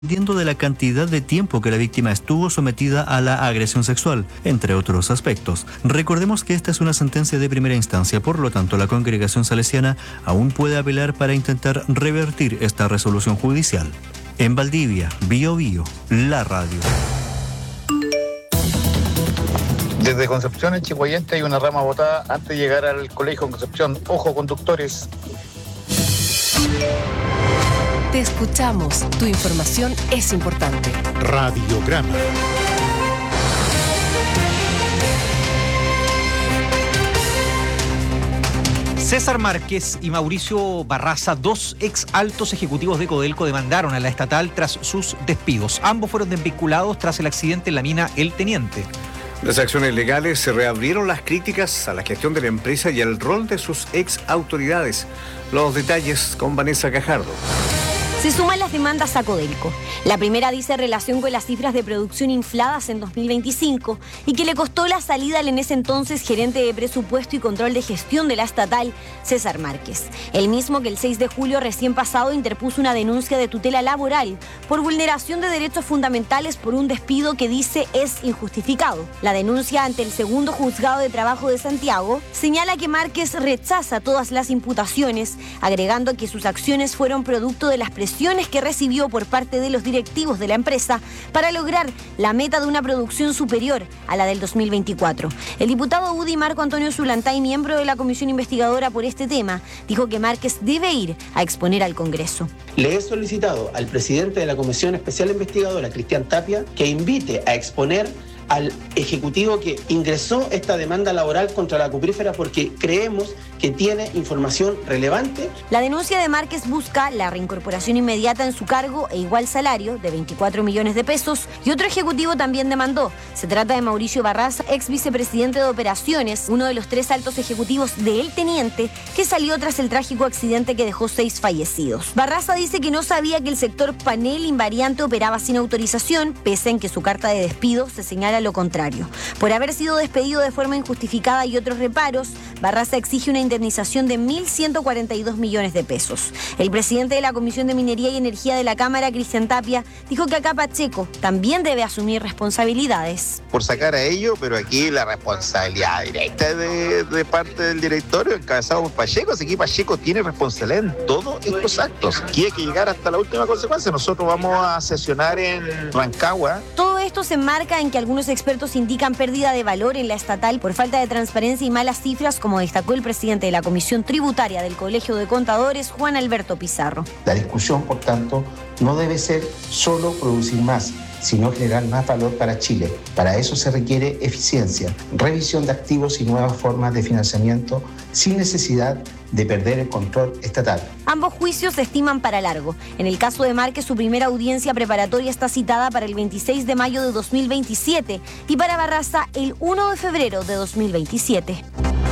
dependiendo de la cantidad de tiempo que la víctima estuvo sometida a la agresión sexual, entre otros aspectos. Recordemos que esta es una sentencia de primera instancia, por lo tanto la Congregación Salesiana aún puede apelar para intentar revertir esta resolución judicial. En Valdivia, Bío Bío, la radio. Desde Concepción, en Chihuayante, hay una rama botada antes de llegar al colegio Concepción. Ojo, conductores. Te escuchamos. Tu información es importante. Radiograma. César Márquez y Mauricio Barraza, dos ex altos ejecutivos de Codelco, demandaron a la estatal tras sus despidos. Ambos fueron desvinculados tras el accidente en la mina El Teniente. Las acciones legales se reabrieron las críticas a la gestión de la empresa y al rol de sus ex autoridades. Los detalles con Vanessa Cajardo. Se suman las demandas a Codelco. La primera dice relación con las cifras de producción infladas en 2025 y que le costó la salida al en ese entonces gerente de presupuesto y control de gestión de la estatal, César Márquez. El mismo que el 6 de julio recién pasado interpuso una denuncia de tutela laboral por vulneración de derechos fundamentales por un despido que dice es injustificado. La denuncia ante el segundo juzgado de trabajo de Santiago señala que Márquez rechaza todas las imputaciones, agregando que sus acciones fueron producto de las presiones que recibió por parte de los directivos de la empresa para lograr la meta de una producción superior a la del 2024. El diputado UDI Marco Antonio Zulantay, miembro de la comisión investigadora por este tema, dijo que Márquez debe ir a exponer al Congreso. Le he solicitado al presidente de la Comisión Especial Investigadora, Cristian Tapia, que invite a exponer al ejecutivo que ingresó esta demanda laboral contra la cuprífera porque creemos que tiene información relevante. La denuncia de Márquez busca la reincorporación inmediata en su cargo e igual salario de 24 millones de pesos y otro ejecutivo también demandó. Se trata de Mauricio Barraza, ex vicepresidente de operaciones, uno de los 3 altos ejecutivos de El Teniente que salió tras el trágico accidente que dejó 6 fallecidos. Barraza dice que no sabía que el sector Panel Invariante operaba sin autorización, pese en que su carta de despido se señala lo contrario. Por haber sido despedido de forma injustificada y otros reparos, Barraza exige una indemnización de 1.142 millones de pesos. El presidente de la Comisión de Minería y Energía de la Cámara, Cristian Tapia, dijo que acá Pacheco también debe asumir responsabilidades. Por sacar a ellos, pero aquí la responsabilidad directa de parte del directorio, encabezado por Pacheco, así que Pacheco tiene responsabilidad en todos estos actos. Aquí hay que llegar hasta la última consecuencia. Nosotros vamos a sesionar en Rancagua. Todo esto se enmarca en que algunos expertos indican pérdida de valor en la estatal por falta de transparencia y malas cifras, como destacó el presidente de la Comisión Tributaria del Colegio de Contadores, Juan Alberto Pizarro. La discusión, por tanto, no debe ser solo producir más, sino generar más valor para Chile. Para eso se requiere eficiencia, revisión de activos y nuevas formas de financiamiento sin necesidad de perder el control estatal. Ambos juicios se estiman para largo. En el caso de Márquez, su primera audiencia preparatoria está citada para el 26 de mayo de 2027 y para Barraza el 1 de febrero de 2027.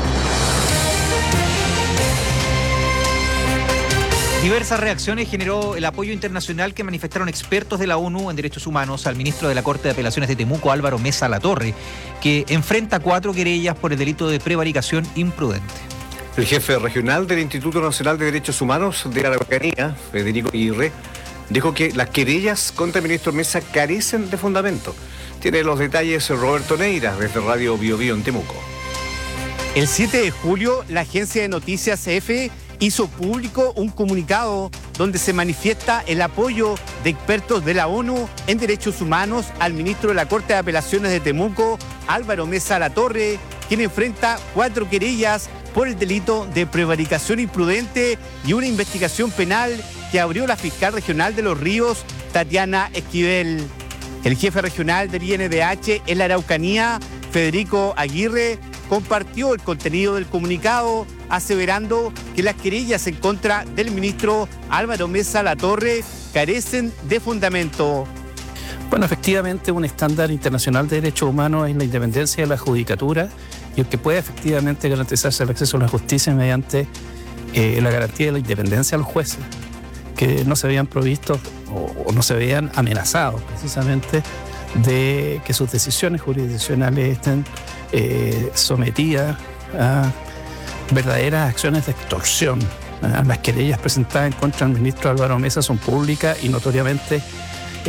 Diversas reacciones generó el apoyo internacional que manifestaron expertos de la ONU en derechos humanos al ministro de la Corte de Apelaciones de Temuco, Álvaro Mesa Latorre, que enfrenta 4 querellas por el delito de prevaricación imprudente. El jefe regional del Instituto Nacional de Derechos Humanos de la Araucanía, Federico Aguirre, dijo que las querellas contra el ministro Mesa carecen de fundamento. Tiene los detalles Roberto Neira, desde Radio Bío Bío en Temuco. El 7 de julio, la agencia de noticias EFE hizo público un comunicado donde se manifiesta el apoyo de expertos de la ONU en derechos humanos al ministro de la Corte de Apelaciones de Temuco, Álvaro Mesa Latorre, quien enfrenta 4 querellas por el delito de prevaricación imprudente y una investigación penal que abrió la fiscal regional de Los Ríos, Tatiana Esquivel. El jefe regional del INDH en la Araucanía, Federico Aguirre, compartió el contenido del comunicado, aseverando que las querellas en contra del ministro Álvaro Mesa Latorre carecen de fundamento. Bueno, efectivamente, un estándar internacional de derechos humanos es la independencia de la judicatura y el que puede efectivamente garantizarse el acceso a la justicia mediante la garantía de la independencia de los jueces, que no se veían provistos o no se veían amenazados precisamente de que sus decisiones jurisdiccionales estén sometidas a verdaderas acciones de extorsión. Las querellas presentadas en contra del ministro Álvaro Mesa son públicas y notoriamente